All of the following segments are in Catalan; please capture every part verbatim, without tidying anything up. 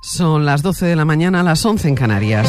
Son las doce de la mañana, a las once en Canarias.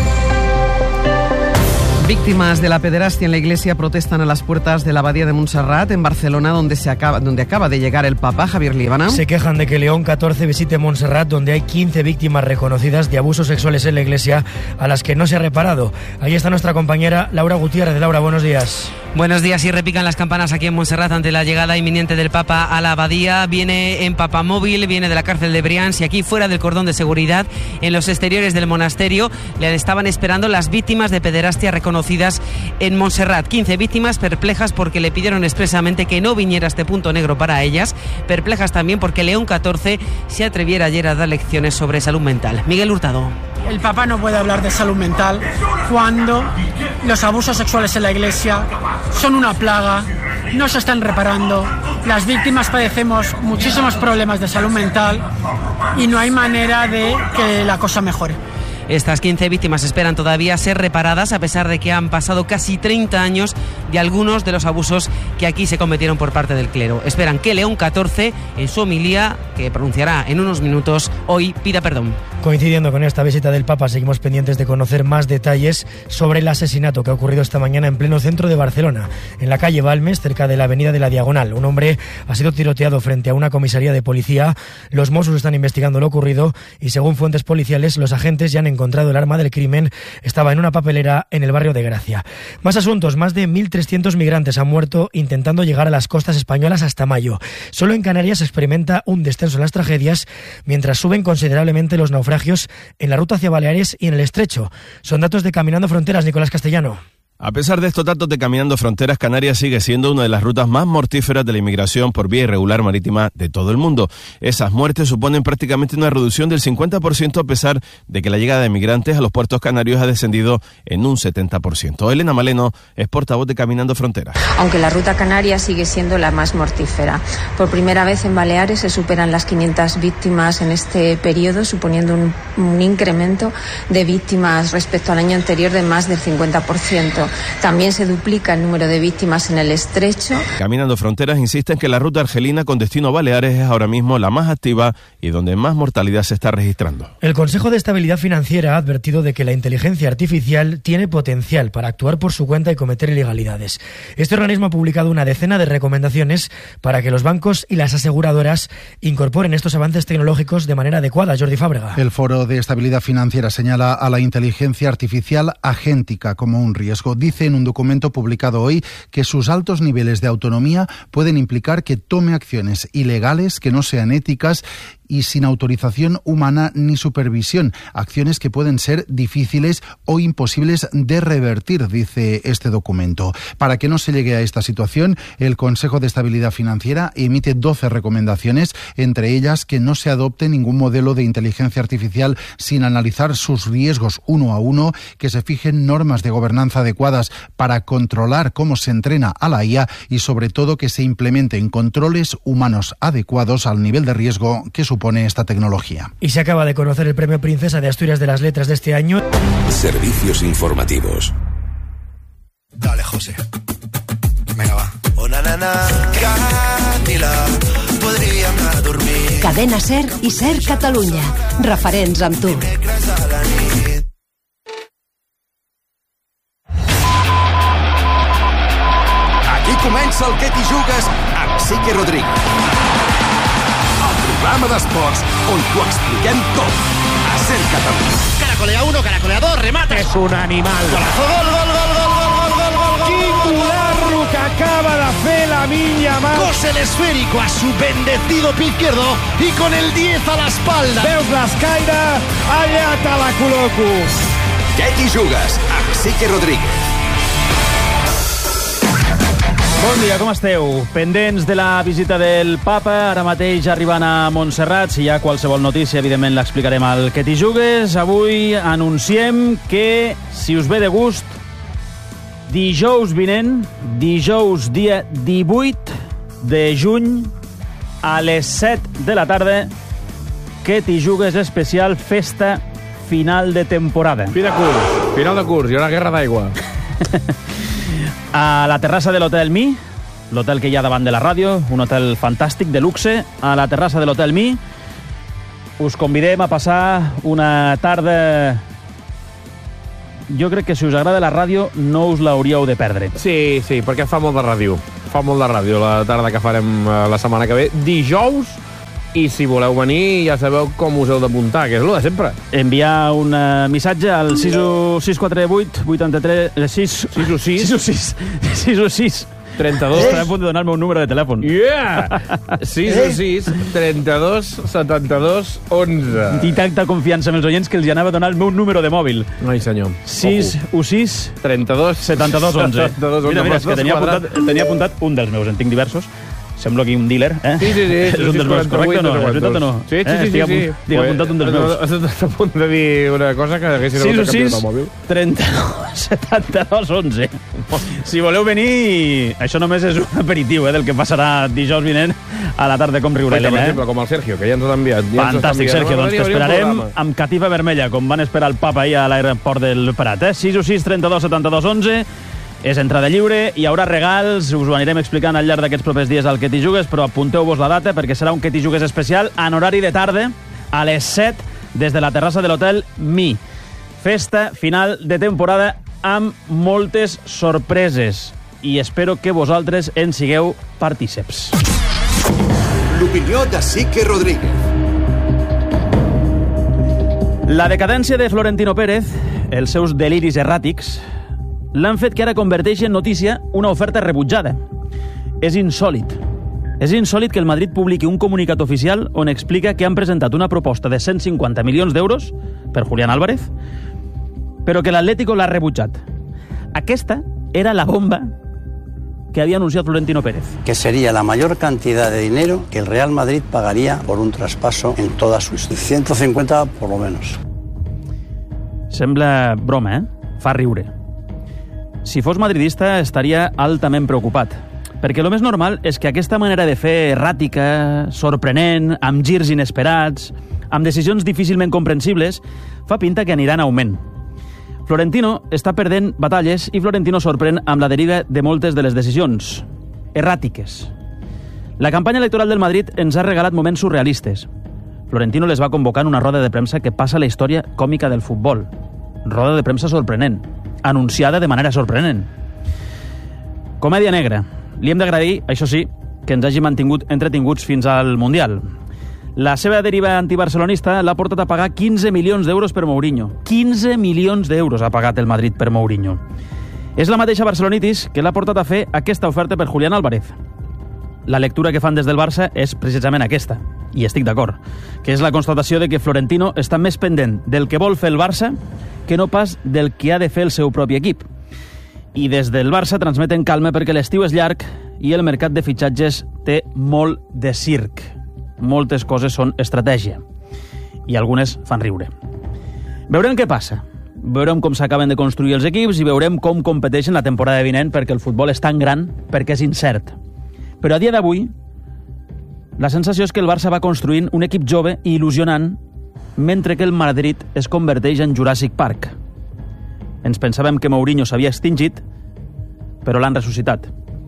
Víctimas de la pederastia en la Iglesia protestan a las puertas de la Abadía de Montserrat, en Barcelona, donde, se acaba, donde acaba de llegar el Papa, Javier Líbana. Se quejan de que León catorce visite Montserrat, donde hay quince víctimas reconocidas de abusos sexuales en la Iglesia, a las que no se ha reparado. Ahí está nuestra compañera Laura Gutiérrez. Laura, buenos días. Buenos días, y repican las campanas aquí en Montserrat ante la llegada inminente del Papa a la Abadía. Viene en papamóvil, viene de la cárcel de Brians, y aquí fuera del cordón de seguridad, en los exteriores del monasterio, le estaban esperando las víctimas de pederastia reconocidas en Montserrat. quince víctimas perplejas porque le pidieron expresamente que no viniera a este punto negro para ellas. Perplejas también porque León catorce se atreviera ayer a dar lecciones sobre salud mental. Miguel Hurtado. El Papa no puede hablar de salud mental cuando los abusos sexuales en la Iglesia son una plaga, no se están reparando, las víctimas padecemos muchísimos problemas de salud mental y no hay manera de que la cosa mejore. Estas quince víctimas esperan todavía ser reparadas, a pesar de que han pasado casi treinta años de algunos de los abusos que aquí se cometieron por parte del clero. Esperan que León catorce, en su homilía, que pronunciará en unos minutos, hoy pida perdón. Coincidiendo con esta visita del Papa, seguimos pendientes de conocer más detalles sobre el asesinato que ha ocurrido esta mañana en pleno centro de Barcelona, en la calle Balmes, cerca de la avenida de la Diagonal. Un hombre ha sido tiroteado frente a una comisaría de policía. Los Mossos están investigando lo ocurrido y, según fuentes policiales, los agentes ya han encontrado el arma del crimen. Estaba en una papelera en el barrio de Gracia. Más asuntos. Más de mil trescientos migrantes han muerto intentando llegar a las costas españolas hasta mayo. Solo en Canarias se experimenta un descenso en las tragedias, mientras suben considerablemente los naufragios en la ruta hacia Baleares y en el Estrecho. Son datos de Caminando Fronteras. Nicolás Castellano. A pesar de estos datos de Caminando Fronteras, Canarias sigue siendo una de las rutas más mortíferas de la inmigración por vía irregular marítima de todo el mundo. Esas muertes suponen prácticamente una reducción del cincuenta por ciento, a pesar de que la llegada de migrantes a los puertos canarios ha descendido en un setenta por ciento. Elena Maleno es portavoz de Caminando Fronteras. Aunque la ruta canaria sigue siendo la más mortífera. Por primera vez en Baleares se superan las quinientas víctimas en este periodo, suponiendo un, un incremento de víctimas respecto al año anterior de más del cincuenta por ciento. También se duplica el número de víctimas en el Estrecho. Caminando Fronteras insiste en que la ruta argelina con destino a Baleares es ahora mismo la más activa y donde más mortalidad se está registrando. El Consejo de Estabilidad Financiera ha advertido de que la inteligencia artificial tiene potencial para actuar por su cuenta y cometer ilegalidades. Este organismo ha publicado una decena de recomendaciones para que los bancos y las aseguradoras incorporen estos avances tecnológicos de manera adecuada. Jordi Fábrega. El Foro de Estabilidad Financiera señala a la inteligencia artificial agéntica como un riesgo. Dice en un documento publicado hoy que sus altos niveles de autonomía pueden implicar que tome acciones ilegales que no sean éticas y sin autorización humana ni supervisión, acciones que pueden ser difíciles o imposibles de revertir, dice este documento. Para que no se llegue a esta situación, el Consejo de Estabilidad Financiera emite doce recomendaciones, entre ellas que no se adopte ningún modelo de inteligencia artificial sin analizar sus riesgos uno a uno, que se fijen normas de gobernanza adecuadas para controlar cómo se entrena a la I A y, sobre todo, que se implementen controles humanos adecuados al nivel de riesgo que supone pone esta tecnología. Y se acaba de conocer el Premio Princesa de Asturias de las Letras de este año. Servicios informativos. Dale, José. Venga, va. Una nana, Camila, podríem anar a dormir. Cadena Ser i Ser Catalunya. Referents amb tu. Aquí comença el Que t'hi jugues amb Sique Rodríguez. Programa d'esports on t'ho expliquem tot. A Ser Catalunya. Caracolea uno, caracolea dos, remate. És un animal. Golazo, gol, gol, gol, gol, gol, gol, gol, gol, gol. Quin gularro que acaba de fer la Minya Mar. Cose el esférico a su bendecido pie izquierdo y con el diez a la espalda. Veus l'escaire? Allà te la col·loco. Que t'hi jugues amb Sique Rodríguez. Bon dia, com esteu? Pendents de la visita del Papa, ara mateix arribant a Montserrat. Si hi ha qualsevol notícia, evidentment l'explicarem al Que t'hi jugues. Avui anunciem que, si us ve de gust, dijous vinent, dijous dia divuit de juny, a les set de la tarda, Que t'hi jugues especial festa final de temporada. Fi de curs, final de curs, hi haurà guerra d'aigua. A la terrassa de l'Hotel Mi, l'hotel que hi ha davant de la ràdio, un hotel fantàstic, de luxe, a la terrassa de l'Hotel Mi, us convidem a passar una tarda... Jo crec que si us agrada la ràdio no us l'hauríeu de perdre. Sí, sí, perquè fa molt de ràdio. Fa molt de ràdio la tarda que farem la setmana que ve. Dijous, i si voleu venir ja sabeu com us heu d'apuntar, que és el de sempre. Enviar un uh, missatge al sis quatre vuit vuitanta-tres... sis... sis o sis? sis o sis. sis o sis. trenta-dos. Estaré a punt de donar el meu número de telèfon. Yeah! sis o sis, trenta-dos, setanta-dos, onze. I tanta confiança amb els oients que els hi anava a donar el meu número de mòbil. Ai, senyor. sis o sis, trenta-dos, setanta-dos, onze. Mira, mira, és que tenia apuntat, tenia apuntat un dels meus, en tinc diversos. Semblo aquí un dealer, eh? Sí, sí, sí. És un dels meus, correcte o no? És veritat o no? Sí, sí, sí. Estic apuntat un dels meus. Has estat a punt de dir una cosa que haguessin hagut de canviar el mòbil. trenta-dos, setanta-dos, onze. Si voleu venir, això només és un aperitiu, eh, del que passarà dijous vinent a la tarda com riurem, Per eh? exemple, com el Sergio, que ja ens ha enviat. Fantàstic, Sergio. Doncs t'esperarem amb catifa vermella, com van esperar el papa ahir a l'aeroport del Prat, eh? sis o sis, trenta-dos, setanta-dos, onze. És entrada lliure, hi haurà regals, us ho anirem explicant al llarg d'aquests propers dies al Que t'hi jugues, però apunteu-vos la data perquè serà un Que t'hi jugues especial en horari de tarda, a les set, des de la terrassa de l'hotel Mi. Festa final de temporada amb moltes sorpreses i espero que vosaltres en sigueu partíceps. L'opinió de Sique Rodríguez. La decadència de Florentino Pérez, els seus deliris erràtics, l'han fet que ara converteixi en notícia una oferta rebutjada. És insòlit. És insòlit que el Madrid publiqui un comunicat oficial on explica que han presentat una proposta de cent cinquanta milions d'euros per Julián Álvarez, però que l'Atlético l'ha rebutjat. Aquesta era la bomba que había anunciado Florentino Pérez. Que sería la mayor cantidad de dinero que el Real Madrid pagaría por un traspaso en toda su historia. ciento cincuenta por lo menos. Sembla broma, eh? Fa riure. Si fos madridista estaria altament preocupat, perquè el més normal és que aquesta manera de fer erràtica, sorprenent, amb girs inesperats, amb decisions difícilment comprensibles, fa pinta que anirà en augment. Florentino està perdent batalles i Florentino sorprèn amb la deriva de moltes de les decisions erràtiques. La campanya electoral del Madrid ens ha regalat moments surrealistes. Florentino les va convocar en una roda de premsa que passa a la història còmica del futbol. Roda de premsa sorprenent, anunciada de manera sorprenent. Comèdia negra. Li hem d'agrair, això sí, que ens hagi mantingut entretinguts fins al Mundial. La seva deriva antibarcelonista l'ha portat a pagar quinze milions d'euros per Mourinho. quinze milions d'euros ha pagat el Madrid per Mourinho. És la mateixa barcelonitis que l'ha portat a fer aquesta oferta per Julián Álvarez. La lectura que fan des del Barça és precisament aquesta, i estic d'acord, que és la constatació de que Florentino està més pendent del que vol fer el Barça que no pas del que ha de fer el seu propi equip. I des del Barça transmeten calma perquè l'estiu és llarg i el mercat de fitxatges té molt de circ. Moltes coses són estratègia i algunes fan riure. Veurem què passa. Veurem com s'acaben de construir els equips i veurem com competeixen la temporada vinent perquè el futbol és tan gran, perquè és incert. Però a dia d'avui, la sensació és que el Barça va construint un equip jove i il·lusionant mentre que el Madrid es converteix en Jurassic Park. Ens pensàvem que Mourinho s'havia extingit, però l'han ressuscitat.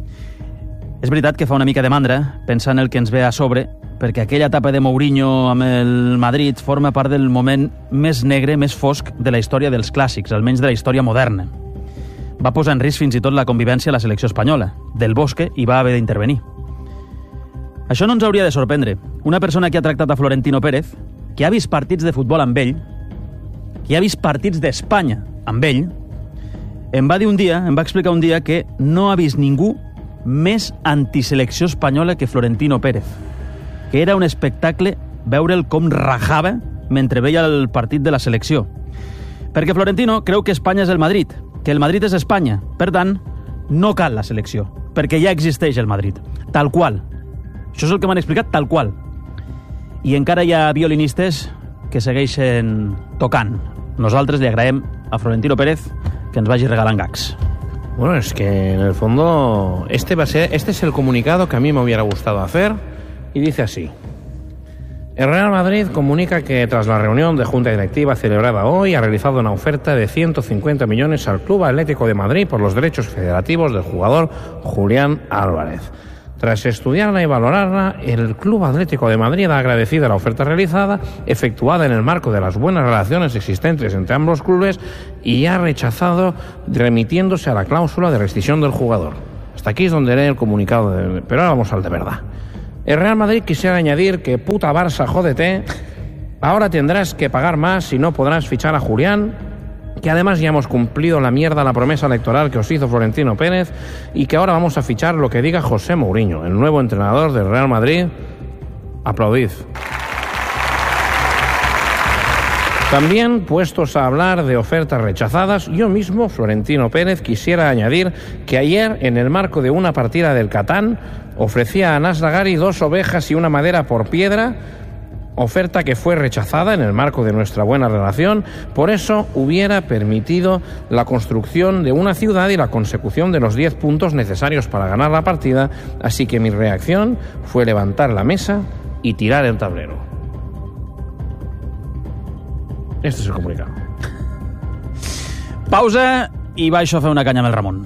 És veritat que fa una mica de mandra pensar en el que ens ve a sobre, perquè aquella etapa de Mourinho amb el Madrid forma part del moment més negre, més fosc de la història dels clàssics, almenys de la història moderna. Va posar en risc fins i tot la convivència a la selecció espanyola. Del Bosque hi va haver d'intervenir. Això no ens hauria de sorprendre. Una persona que ha tractat a Florentino Pérez, que ha vist partits de futbol amb ell, que ha vist partits d'Espanya amb ell, em va dir un dia, em va explicar un dia que no ha vist ningú més antiselecció espanyola que Florentino Pérez, que era un espectacle veure'l com rajava mentre veia el partit de la selecció. Perquè Florentino creu que Espanya és el Madrid, que el Madrid és Espanya. Per tant, no cal la selecció, perquè ja existeix el Madrid. Tal qual. Això és el que m'han explicat, tal qual. I encara hi ha violinistes que segueixen tocant. Nosaltres li agraem a Florentino Pérez que ens vagi regalant gags. Bueno, es que en el fondo este va a ser, este es el comunicado que a mí me hubiera gustado hacer y dice así. El Real Madrid comunica que tras la reunión de Junta Directiva celebrada hoy ha realizado una oferta de ciento cincuenta millones al Club Atlético de Madrid por los derechos federativos del jugador Julián Álvarez. Tras estudiarla y valorarla, el Club Atlético de Madrid ha agradecido la oferta realizada, efectuada en el marco de las buenas relaciones existentes entre ambos clubes, y ha rechazado remitiéndose a la cláusula de rescisión del jugador. Hasta aquí es donde lee el comunicado, de... pero ahora vamos al de verdad. El Real Madrid quisiera añadir que puta Barça, jódete, ahora tendrás que pagar más y no podrás fichar a Julián, que además ya hemos cumplido la mierda, la promesa electoral que os hizo Florentino Pérez, y que ahora vamos a fichar lo que diga José Mourinho, el nuevo entrenador del Real Madrid. Aplaudid. También, puestos a hablar de ofertas rechazadas, yo mismo, Florentino Pérez, quisiera añadir que ayer, en el marco de una partida del Catán, ofrecía a Nasragari dos ovejas y una madera por piedra, oferta que fue rechazada en el marco de nuestra buena relación. Por eso hubiera permitido la construcción de una ciudad y la consecución de los diez puntos necesarios para ganar la partida, así que mi reacción fue levantar la mesa y tirar el tablero. Este es el comunicado. Pausa i baixo a fer una canya amb el Ramon.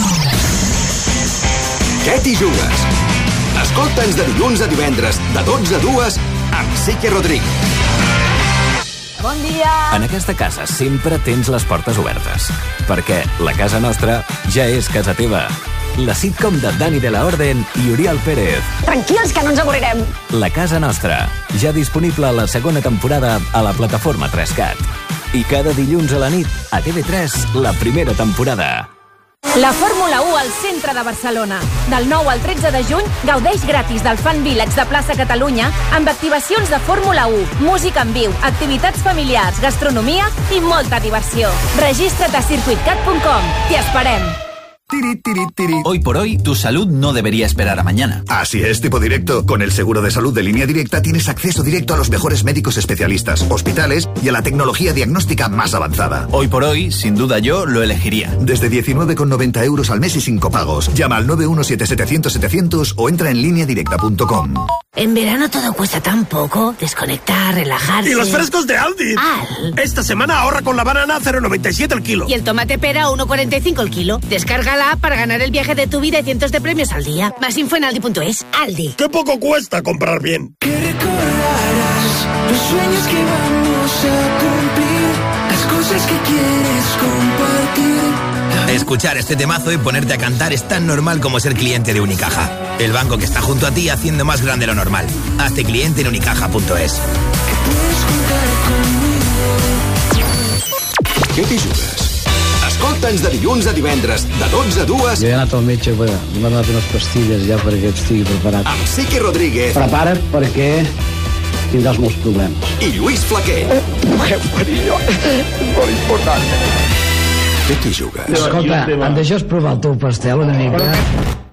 Què t'hi jugues? Escolta'ns de dilluns a divendres, de dotze a dues, amb Sique Rodríguez. Bon dia! En aquesta casa sempre tens les portes obertes, perquè la casa nostra ja és casa teva. La sitcom de Dani de la Orden i Oriol Pérez. Tranquils, que no ens avorrirem. La casa nostra, ja disponible a la segona temporada a la plataforma tres cat. I cada dilluns a la nit, a T V tres, la primera temporada. La Fórmula u al centre de Barcelona. Del nou al tretze de juny, gaudeix gratis del Fan Village de Plaça Catalunya amb activacions de Fórmula u, música en viu, activitats familiars, gastronomia i molta diversió. Registra't a circuit cat punt com. T'hi esperem. Hoy por hoy, tu salud no debería esperar a mañana. Así es, tipo directo. Con el seguro de salud de Línea Directa tienes acceso directo a los mejores médicos especialistas, hospitales y a la tecnología diagnóstica más avanzada. Hoy por hoy, sin duda yo lo elegiría. Desde diecinueve con noventa euros al mes y sin copagos. Llama al nueve uno siete setecientos setecientos o entra en línea directa punto com. En verano todo cuesta tan poco. Desconectar, relajarse. ¡Y los frescos de Aldi! Al. Esta semana ahorra con la banana cero coma noventa y siete el kilo. Y el tomate pera uno coma cuarenta y cinco el kilo. Descarga la app para ganar el viaje de tu vida y cientos de premios al día. Más info en aldi punto es. Aldi. ¡Qué poco cuesta comprar bien! Que recordarás los sueños que vamos a cumplir, las cosas que quieres compartir. Escuchar este temazo y ponerte a cantar es tan normal como ser cliente de Unicaja. El banco que está junto a ti haciendo más grande lo normal. Hazte cliente en unicaja punto es. Què t'hi jugues? Escolta'ns de dilluns a divendres, de dotze a dues... Jo he anat al metge, m'ha donat unes pastilles ja perquè estigui preparat. Amb Sique Rodríguez. Prepara't perquè tindràs molts problemes. I Lluís Flaquer. Mujer, cariño, és molt important. Què t'hi jugues? Escolta, em deixes provar el teu pastel una mica?